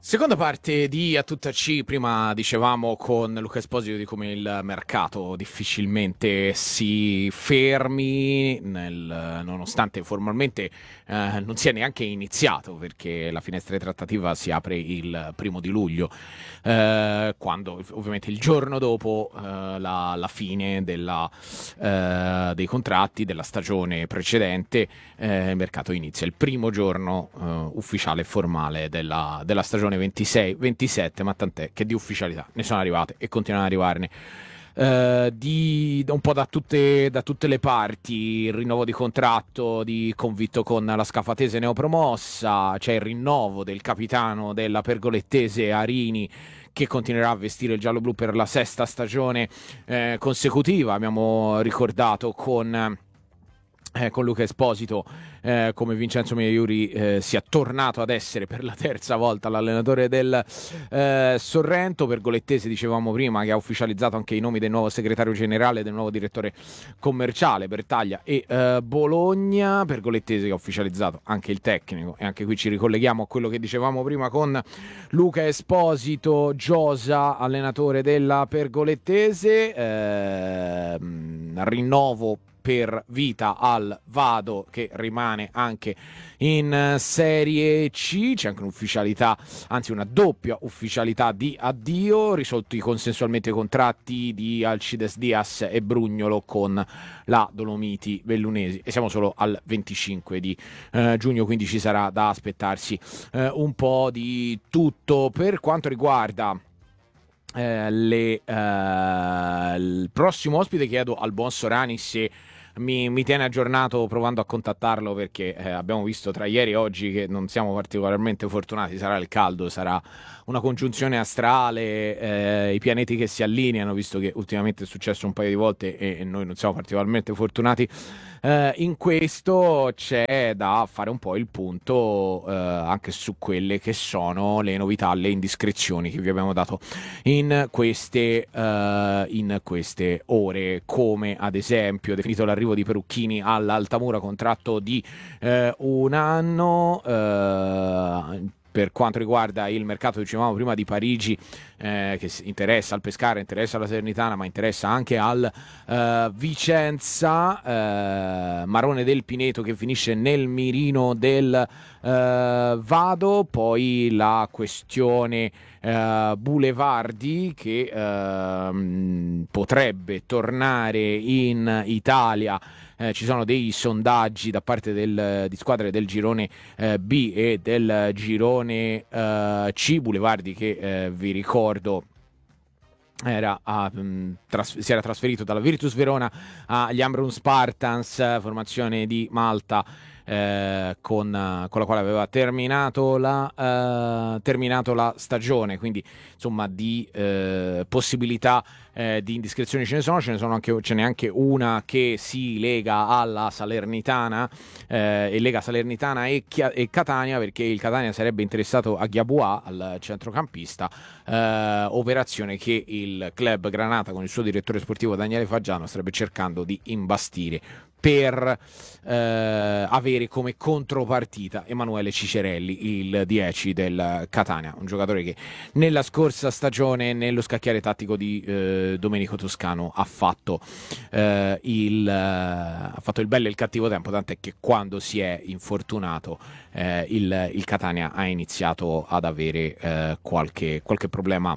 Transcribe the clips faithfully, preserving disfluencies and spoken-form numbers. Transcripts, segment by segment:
Seconda parte di A Tutta C, prima dicevamo con Luca Esposito di come il mercato difficilmente si fermi, nel- nonostante formalmente eh, non sia neanche iniziato, perché la finestra di trattativa si apre il primo di luglio, eh, quando ovviamente il giorno dopo eh, la, la fine della, eh, dei contratti della stagione precedente. Eh, il mercato inizia il primo giorno eh, ufficiale e formale della, della stagione ventisei ventisette, ma tant'è che di ufficialità ne sono arrivate e continuano ad arrivarne. Eh, di, un po' da tutte, da tutte le parti, il rinnovo di contratto di Convitto con la Scafatese neopromossa, c'è il rinnovo del capitano della Pergolettese Arini, che continuerà a vestire il giallo-blu per la sesta stagione eh, consecutiva. Abbiamo ricordato con eh, con Luca Esposito eh, come Vincenzo Meiuri eh, sia tornato ad essere per la terza volta l'allenatore del eh, Sorrento. Pergolettese, dicevamo prima, che ha ufficializzato anche i nomi del nuovo segretario generale, del nuovo direttore commerciale, Bertaglia e eh, Bologna. Pergolettese che ha ufficializzato anche il tecnico, e anche qui ci ricolleghiamo a quello che dicevamo prima con Luca Esposito. Giosa, allenatore della Pergolettese, eh, rinnovo per vita al Vado, che rimane anche in Serie C. C'è anche un'ufficialità, anzi una doppia ufficialità di addio, risolti consensualmente i contratti di Alcides Diaz e Brugnolo con la Dolomiti Vellunesi, e siamo solo al venticinque di eh, giugno, quindi ci sarà da aspettarsi eh, un po' di tutto. Per quanto riguarda Eh, le, eh, il prossimo ospite, chiedo al buon Sorani se mi, mi tiene aggiornato provando a contattarlo, perché eh, abbiamo visto tra ieri e oggi che non siamo particolarmente fortunati. Sarà il caldo, sarà una congiunzione astrale, eh, i pianeti che si allineano, visto che ultimamente è successo un paio di volte e, e noi non siamo particolarmente fortunati eh, in questo. C'è da fare un po' il punto eh, anche su quelle che sono le novità, le indiscrezioni che vi abbiamo dato in queste, uh, in queste ore, come ad esempio definito l'arrivo di Perucchini all'Altamura, contratto di uh, un anno. Uh, per quanto riguarda il mercato, dicevamo prima, di Parigi, eh, che interessa al Pescara, interessa alla Salernitana, ma interessa anche al uh, Vicenza. uh, Marone del Pineto che finisce nel mirino del uh, Vado. Poi la questione Uh, Boulevardi, che uh, potrebbe tornare in Italia. Eh, ci sono dei sondaggi da parte del, di squadre del girone eh, B e del girone eh, C. Boulevardi, che eh, vi ricordo era a, mh, tras- si era trasferito dalla Virtus Verona agli Ambrun Spartans, formazione di Malta, eh, con, uh, con la quale aveva terminato la, uh, terminato la stagione. Quindi insomma di uh, possibilità eh, di indiscrezioni ce ne sono, ce ne sono anche, ce n'è anche una che si lega alla Salernitana, eh, e lega Salernitana e, Chia- e Catania, perché il Catania sarebbe interessato a Ghiaboua, al centrocampista, eh, operazione che il club Granata con il suo direttore sportivo Daniele Faggiano starebbe cercando di imbastire per eh, avere come contropartita Emanuele Cicerelli, il dieci del Catania, un giocatore che nella scorsa stagione, nello scacchiere tattico di eh, Domenico Toscano, ha fatto, eh, il, eh, ha fatto il bello e il cattivo tempo, tant'è che quando si è infortunato eh, il, il Catania ha iniziato ad avere eh, qualche, qualche problema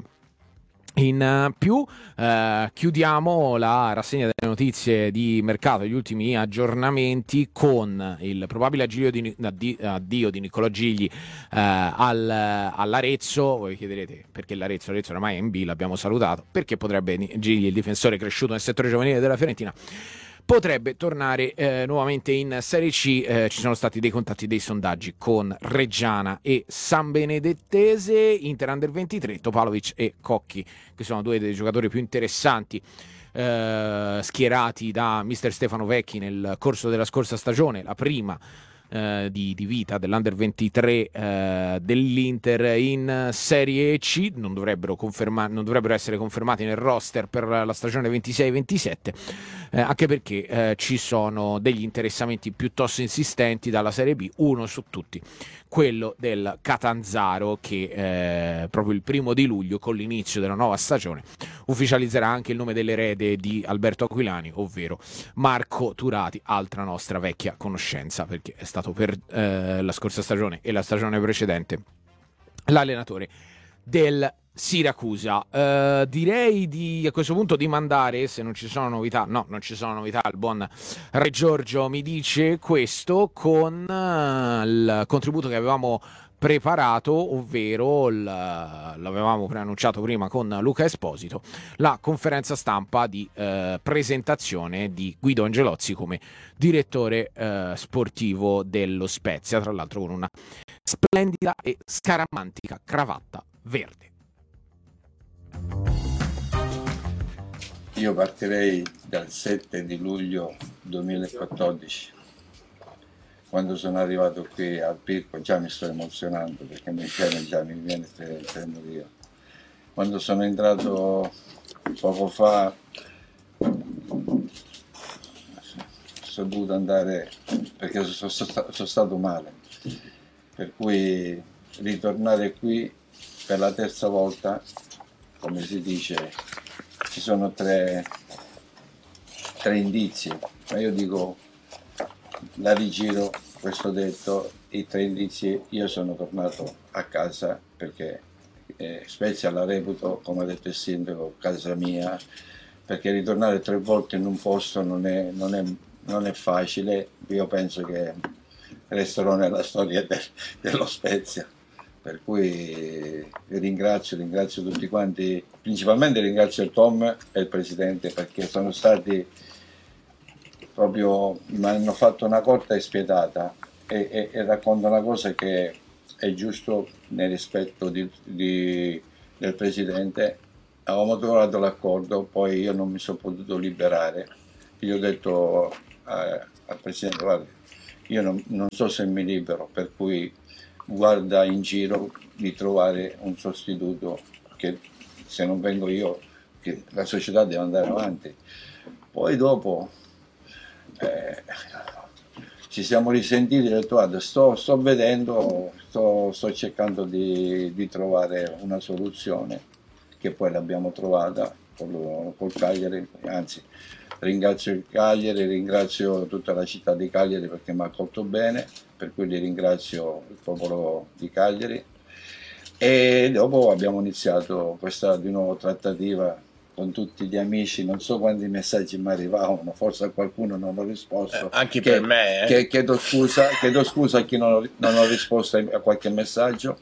in più. Eh, chiudiamo la rassegna delle notizie di mercato, gli ultimi aggiornamenti, con il probabile addio di, addio di Nicolò Gigli eh, al, all'Arezzo. Voi chiederete perché l'Arezzo, l'Arezzo ormai è in B, l'abbiamo salutato, perché potrebbe Gigli, il difensore cresciuto nel settore giovanile della Fiorentina, potrebbe tornare eh, nuovamente in Serie C. Eh, ci sono stati dei contatti, dei sondaggi con Reggiana e San Benedettese. Inter Under ventitré, Topalovic e Cocchi, che sono due dei giocatori più interessanti eh, schierati da mister Stefano Vecchi nel corso della scorsa stagione, la prima eh, di, di vita dell'Under ventitré eh, dell'Inter in Serie C. Non dovrebbero, conferma- non dovrebbero essere confermati nel roster per la stagione ventisei ventisette. eh, anche perché eh, ci sono degli interessamenti piuttosto insistenti dalla Serie B, uno su tutti, quello del Catanzaro, che eh, proprio il primo di luglio, con l'inizio della nuova stagione, ufficializzerà anche il nome dell'erede di Alberto Aquilani, ovvero Marco Turati, altra nostra vecchia conoscenza, perché è stato per eh, la scorsa stagione e la stagione precedente l'allenatore del Siracusa. Uh, direi di a questo punto di mandare, se non ci sono novità, no, non ci sono novità, il buon Re Giorgio mi dice questo con uh, il contributo che avevamo preparato, ovvero il, l'avevamo preannunciato prima con Luca Esposito, la conferenza stampa di uh, presentazione di Guido Angelozzi come direttore uh, sportivo dello Spezia, tra l'altro con una splendida e scaramantica cravatta verde. Io partirei dal sette di luglio duemilaquattordici, quando sono arrivato qui al Pirco. Già mi sto emozionando perché mi viene già mi viene il io. Quando sono entrato poco fa sono dovuto andare perché sono, sono, sono stato male, per cui ritornare qui per la terza volta, come si dice, ci sono tre, tre indizi, ma io dico, la rigiro questo detto, i tre indizi. Io sono tornato a casa perché eh, Spezia la reputo, come ha detto il sindaco, casa mia, perché ritornare tre volte in un posto non è, non è, non è facile. Io penso che resterò nella storia de, dello Spezia, per cui ringrazio, ringrazio tutti quanti, principalmente ringrazio Tom e il presidente, perché sono stati proprio, mi hanno fatto una corta e spietata, e, e, e racconto una cosa che è giusto nel rispetto di, di, del presidente. Avevamo trovato l'accordo, poi io non mi sono potuto liberare, gli ho detto eh, al presidente: guarda, io non, non so se mi libero, per cui guarda in giro di trovare un sostituto, che se non vengo io, che la società deve andare avanti. Poi dopo eh, ci siamo risentiti e ho detto: guarda, sto, sto vedendo, sto, sto cercando di, di trovare una soluzione, che poi l'abbiamo trovata col, col Cagliari. Anzi, ringrazio il Cagliari, ringrazio tutta la città di Cagliari perché mi ha accolto bene, per cui li ringrazio, il popolo di Cagliari. E dopo abbiamo iniziato questa di nuovo trattativa con tutti gli amici. Non so quanti messaggi mi arrivavano, forse a qualcuno non ho risposto. Eh, anche che, per me. Eh. Che, chiedo, scusa, chiedo scusa a chi non ho, non ho risposto a qualche messaggio.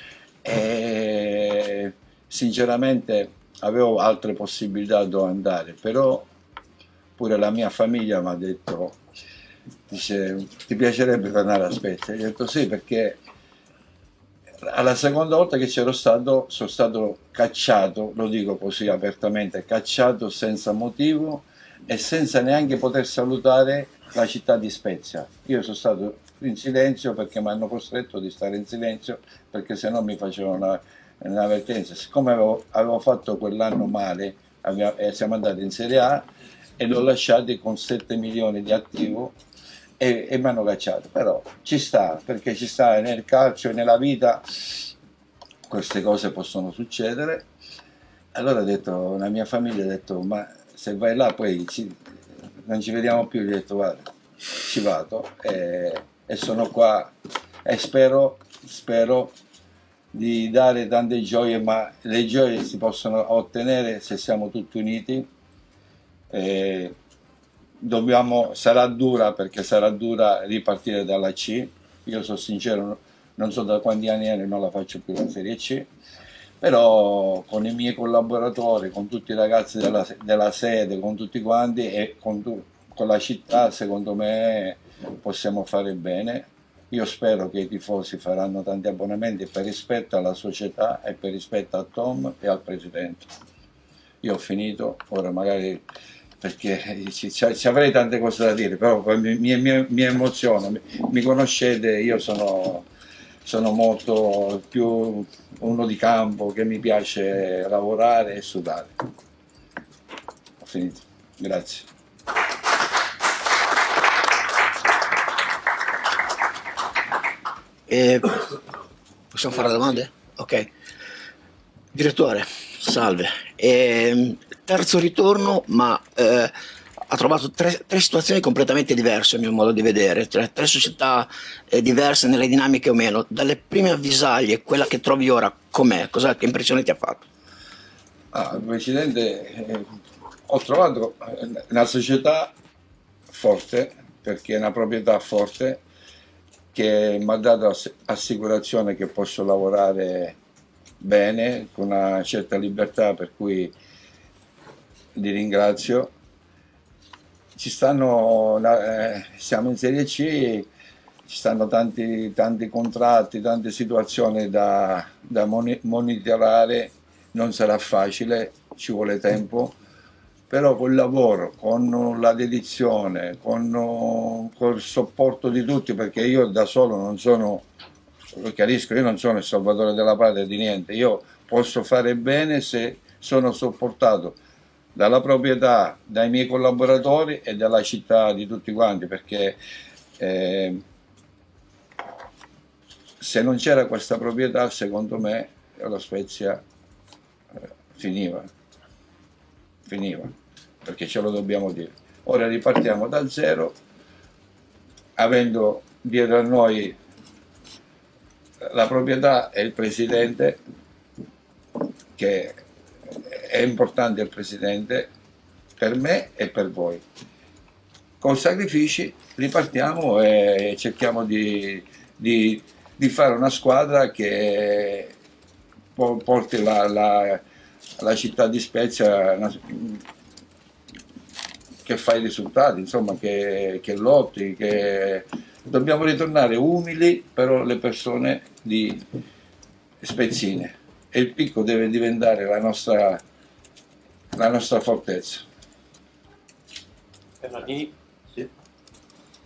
E sinceramente avevo altre possibilità dove andare, però pure la mia famiglia mi ha detto, dice: ti piacerebbe tornare a Spezia? Io ho detto sì, perché alla seconda volta che c'ero stato sono stato cacciato, lo dico così apertamente, cacciato senza motivo e senza neanche poter salutare la città di Spezia. Io sono stato in silenzio perché mi hanno costretto di stare in silenzio, perché se no mi facevano una, un'avvertenza. Siccome avevo, avevo fatto quell'anno male, abbiamo, eh, siamo andati in Serie A e l'ho lasciati con sette milioni di attivo e, e mi hanno cacciato. Però ci sta, perché ci sta nel calcio e nella vita, queste cose possono succedere. Allora ho detto, la mia famiglia ha detto: ma se vai là poi ci, non ci vediamo più. Gli ho detto: guarda, ci vado e, e sono qua e spero, spero di dare tante gioie, ma le gioie si possono ottenere se siamo tutti uniti. E dobbiamo, sarà dura, perché sarà dura ripartire dalla C. Io sono sincero, non so da quanti anni è, non la faccio più la Serie C, però con i miei collaboratori, con tutti i ragazzi della, della sede, con tutti quanti e con, con la città, secondo me possiamo fare bene. Io spero che i tifosi faranno tanti abbonamenti per rispetto alla società e per rispetto a Tom e al presidente. Io ho finito, ora magari, perché ci, ci avrei tante cose da dire, però mi, mi, mi, mi emoziono, mi, mi conoscete, io sono, sono molto più uno di campo, che mi piace lavorare e sudare. Ho finito, grazie. Eh, possiamo fare domande? Ok. Direttore, salve. Eh, terzo ritorno, ma eh, ha trovato tre, tre situazioni completamente diverse, a mio modo di vedere, tre, tre società eh, diverse nelle dinamiche o meno. Dalle prime avvisaglie, quella che trovi ora, com'è? Cosa, che impressione ti ha fatto? Ah, Presidente, eh, ho trovato una società forte, perché è una proprietà forte, che mi ha dato ass- assicurazione che posso lavorare bene, con una certa libertà, per cui li ringrazio. Ci stanno, la- eh, siamo in Serie C, ci stanno tanti, tanti contratti, tante situazioni da, da moni- monitorare, non sarà facile, ci vuole tempo, però col lavoro, con la dedizione, con col supporto di tutti, perché io da solo non sono, lo chiarisco, io non sono il salvatore della patria di niente, io posso fare bene se sono supportato dalla proprietà, dai miei collaboratori e dalla città di tutti quanti, perché eh, se non c'era questa proprietà, secondo me la Spezia eh, finiva, finiva, perché ce lo dobbiamo dire. Ora ripartiamo da zero, avendo dietro a noi la proprietà e il presidente, che è importante il presidente per me e per voi. Con sacrifici ripartiamo e cerchiamo di, di, di fare una squadra che porti la, la, la città di Spezia, una, che fa i risultati, insomma, che, che lotti, che dobbiamo ritornare umili, però le persone di spezzine, e il picco deve diventare la nostra, la nostra fortezza. Bernardini? Sì.